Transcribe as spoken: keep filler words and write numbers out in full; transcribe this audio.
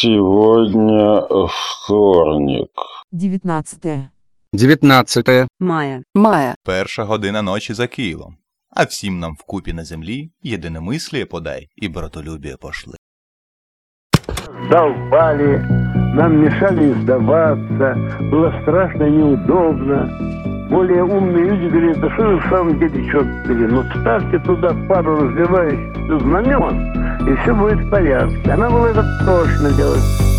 Сегодня вторник. дев'ятнадцяте. дев'ятнадцяте Мая. Мая. Перша година ночі за Києвом. А всім нам вкупі на землі єдиномисліє подай і братолюбие пошли. Долбали, нам мешали сдаваться, было страшно и неудобно. Более умные люди говорят, да что вы в самом деле, черт побери, ну ставьте туда пару развивающихся знамен, и все будет в порядке. А надо было это точно делать.